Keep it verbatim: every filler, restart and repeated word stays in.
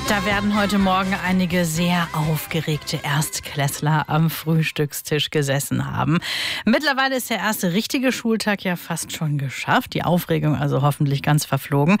Da werden heute Morgen einige sehr aufgeregte Erstklässler am Frühstückstisch gesessen haben. Mittlerweile ist der erste richtige Schultag ja fast schon geschafft. Die Aufregung also hoffentlich ganz verflogen.